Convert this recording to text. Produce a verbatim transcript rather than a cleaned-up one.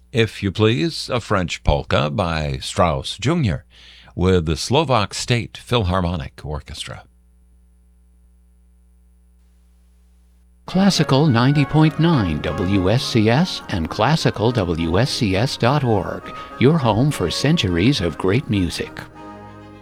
If You Please, a French polka by Strauss Junior with the Slovak State Philharmonic Orchestra. Classical ninety point nine W S C S and classical W S C S dot org, your home for centuries of great music.